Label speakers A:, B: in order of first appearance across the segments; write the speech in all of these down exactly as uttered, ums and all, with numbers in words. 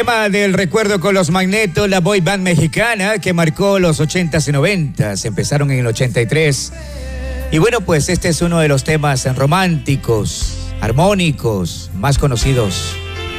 A: Tema del recuerdo con los Magnetos, la boy band mexicana que marcó los ochentas y noventas, empezaron en el ochenta y tres. Y bueno, pues este es uno de los temas románticos, armónicos, más conocidos.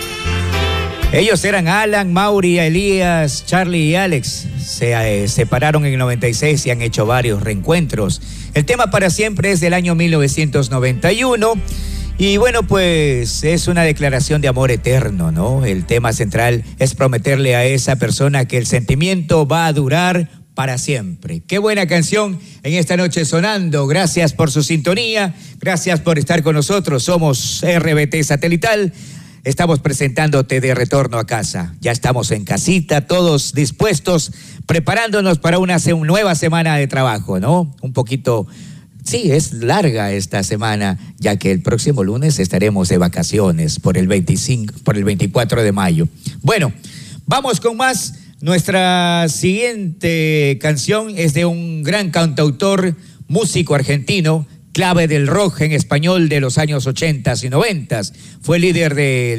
A: Ellos eran Alan, Mauri, Elías, Charlie y Alex. Se eh, separaron en el noventa y seis y han hecho varios reencuentros. El tema Para Siempre es del año mil novecientos noventa y uno. Y bueno, pues es una declaración de amor eterno, ¿no? El tema central es prometerle a esa persona que el sentimiento va a durar para siempre. Qué buena canción en esta noche sonando. Gracias por su sintonía, gracias por estar con nosotros. Somos R B T Satelital. Estamos presentándote de retorno a casa. Ya estamos en casita, todos dispuestos, preparándonos para una nueva semana de trabajo, ¿no? Un poquito... Sí, es larga esta semana, ya que el próximo lunes estaremos de vacaciones por el veinticinco, por el veinticuatro de mayo. Bueno, vamos con más. Nuestra siguiente canción es de un gran cantautor, músico argentino, clave del rock en español de los años ochentas y noventas. Fue líder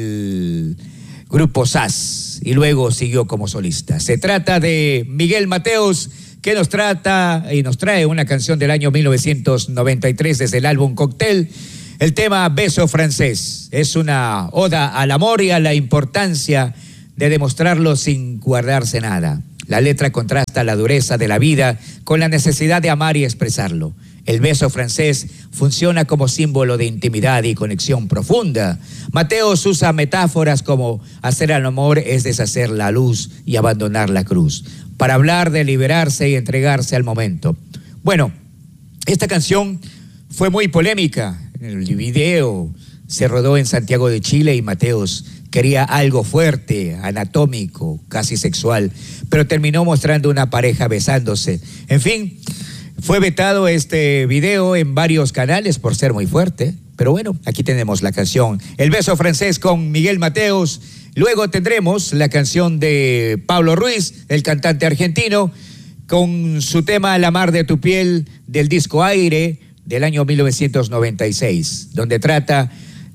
A: del grupo S A S y luego siguió como solista. Se trata de Miguel Mateos, que nos trata y nos trae una canción del año mil novecientos noventa y tres desde el álbum Cóctel. El tema Beso Francés es una oda al amor y a la importancia de demostrarlo sin guardarse nada. La letra contrasta la dureza de la vida con la necesidad de amar y expresarlo. El beso francés funciona como símbolo de intimidad y conexión profunda. Mateos usa metáforas como hacer el amor es deshacer la luz y abandonar la cruz, para hablar de liberarse y entregarse al momento. Bueno, esta canción fue muy polémica. El video se rodó en Santiago de Chile y Mateos quería algo fuerte, anatómico, casi sexual, pero terminó mostrando una pareja besándose. En fin, fue vetado este video en varios canales por ser muy fuerte, pero bueno, aquí tenemos la canción El Beso Francés con Miguel Mateos. Luego tendremos la canción de Pablo Ruiz, el cantante argentino, con su tema La Mar de tu Piel del disco Aire del año mil novecientos noventa y seis, donde trata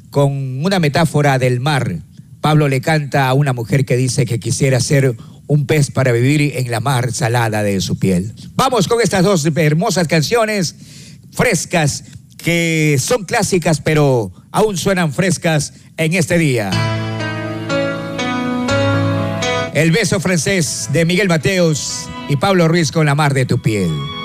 A: con una metáfora del mar. Pablo le canta a una mujer que dice que quisiera ser un pez para vivir en la mar salada de su piel. Vamos con estas dos hermosas canciones frescas que son clásicas, pero aún suenan frescas en este día. El Beso Francés de Miguel Mateos y Pablo Ruiz con La Mar de tu Piel.